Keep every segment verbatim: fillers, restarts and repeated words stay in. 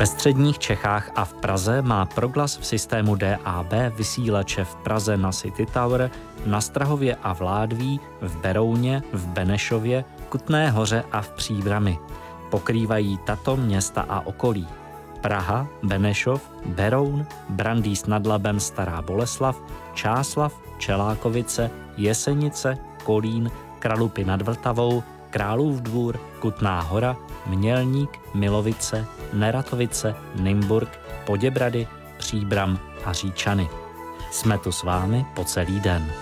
Ve středních Čechách a v Praze má Proglas v systému D A B vysílače v Praze na City Tower, na Strahově a v Ládví, v Berouně, v Benešově, Kutné Hoře a v Příbrami. Pokrývají tato města a okolí: Praha, Benešov, Beroun, Brandýs nad Labem, Stará Boleslav, Čáslav, Čelákovice, Jesenice, Kolín, Kralupy nad Vltavou, Králův Dvůr, Kutná Hora, Mělník, Milovice, Neratovice, Nymburk, Poděbrady, Příbram a Říčany. Jsme tu s vámi po celý den.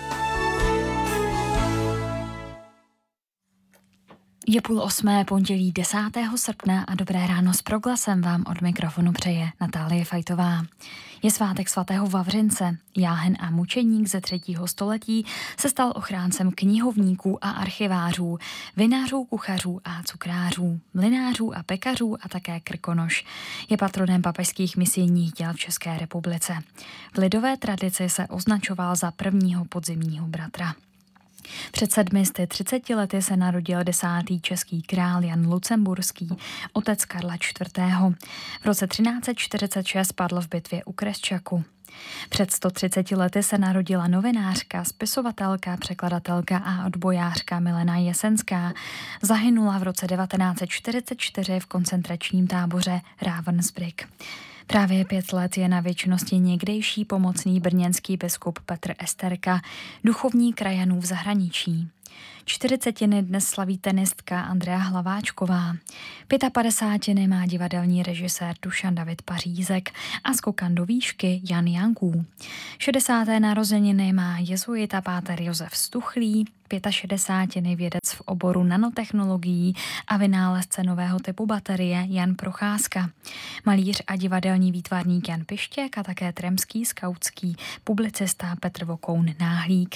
Je půl osmé, pondělí desátého srpna a dobré ráno s Proglasem vám od mikrofonu přeje Natálie Fajtová. Je svátek svatého Vavřince. Jáhen a mučeník ze třetího století se stal ochráncem knihovníků a archivářů, vinářů, kuchařů a cukrářů, mlynářů a pekařů a také krkonoš. Je patronem papežských misijních děl v České republice. V lidové tradici se označoval za prvního podzimního bratra. Před sedmisty třiceti lety se narodil desátý český král Jan Lucemburský, otec Karla čtvrtého. V roce třináct set čtyřicet šest padl v bitvě u Kresčaku. Před sto třiceti lety se narodila novinářka, spisovatelka, překladatelka a odbojářka Milena Jesenská. Zahynula v roce devatenáct set čtyřicet čtyři v koncentračním táboře Ravensbrück. Právě pět let je na věčnosti někdejší pomocný brněnský biskup Petr Esterka, duchovní krajanů v zahraničí. čtyřicetiny dnes slaví tenistka Andrea Hlaváčková. Pětapadesátiny má divadelní režisér Dušan David Pařízek a skokan do výšky Jan Janků. šedesáté narozeniny má jezuita páter Josef Stuchlý, šedesátiny vědec v oboru nanotechnologií a vynálezce nového typu baterie Jan Procházka. Malíř a divadelní výtvarník Jan Pištěk a také tremský skautský publicista Petr Vokoun Náhlík.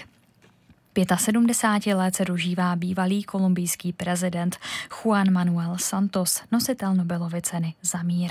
sedmdesáti pěti let se dožívá bývalý kolumbijský prezident Juan Manuel Santos, nositel Nobelovy ceny za mír.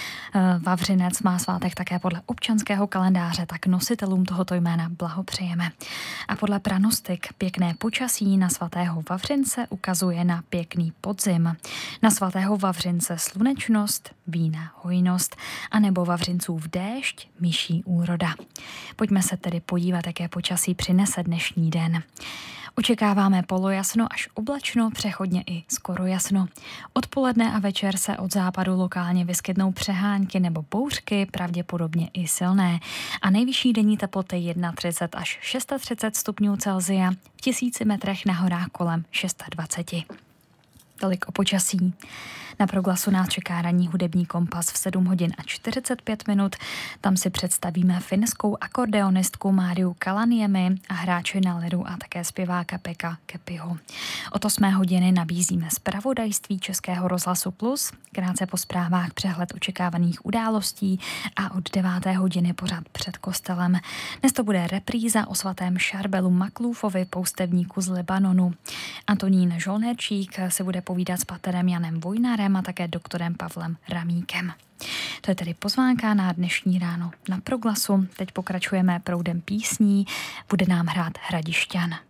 Vavřinec má svátek také podle občanského kalendáře, tak nositelům tohoto jména blahopřejeme. A podle pranostik pěkné počasí na svatého Vavřince ukazuje na pěkný podzim. Na svatého Vavřince slunečnost, vína hojnost, anebo Vavřincův déšť, myší úroda. Pojďme se tedy podívat, jaké počasí přinese dnešní den. Očekáváme polojasno až oblačno, přechodně i skoro jasno. Odpoledne a večer se od západu lokálně vyskytnou přehánky nebo bouřky, pravděpodobně i silné. A nejvyšší denní teploty třicet jedna až třicet šest stupňů Celsia, v tisíci metrech na horách kolem dvacet šest. Tolik o počasí. Na Proglasu nás čeká ranní hudební kompas v sedm hodin a čtyřicet pět minut. Tam si představíme finskou akordeonistku Máriu Kalaniemi a hráče na lidu a také zpěváka Pekka Kepiho. Od osmé hodiny nabízíme zpravodajství Českého rozhlasu Plus, krátce po zprávách přehled očekávaných událostí a od deváté hodiny pořad před kostelem. Dnes to bude repríza o svatém Šarbelu Maklúfovi, poustevníku z Libanonu. Antonín Žolnerčík se bude povídat s paterem Janem Vojnarem a také doktorem Pavlem Ramíkem. To je tedy pozvánka na dnešní ráno na Proglasu. Teď pokračujeme proudem písní, bude nám hrát Hradišťan.